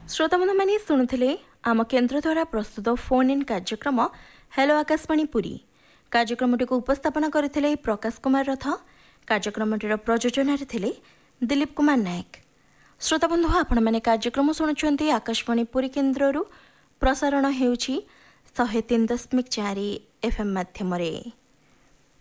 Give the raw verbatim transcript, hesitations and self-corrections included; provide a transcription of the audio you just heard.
श्रोताबंधु मैंने शुणुले आम केन्द्र द्वारा प्रस्तुत फोन इन कार्यक्रम हेलो आकाशवाणी पुरी कार्यक्रमटी को उपस्थापन करते प्रकाश कुमार रथ कार्यक्रमटीर प्रयोजन थे दिलीप कुमार नायक। श्रोताबंधु आपण मैंने कार्यक्रम शुणुंट आकाशवाणी पुरी केन्द्र प्रसारण होउछि शहे तीन दशमिक चार एफएम माध्यम।